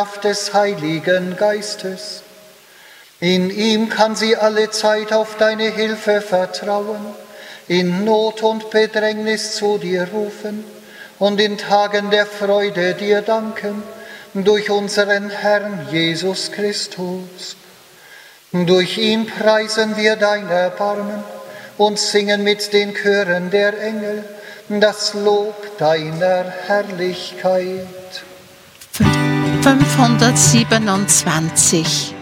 Kraft des Heiligen Geistes. In ihm kann sie alle Zeit auf deine Hilfe vertrauen, in Not und Bedrängnis zu dir rufen und in Tagen der Freude dir danken, durch unseren Herrn Jesus Christus. Durch ihn preisen wir dein Erbarmen und singen mit den Chören der Engel das Lob deiner Herrlichkeit. 527.